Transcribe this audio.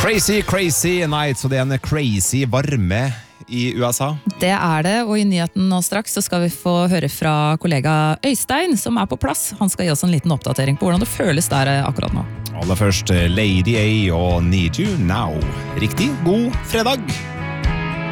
Crazy, crazy night, så det en crazy varme I USA. Det det, og I nyheten nå straks så skal vi få høre fra kollega Øystein, som på plass. Han skal gi oss en liten oppdatering på hvordan det føles der akkurat nå. Aller først Lady A og Need You Now. Riktig god fredag!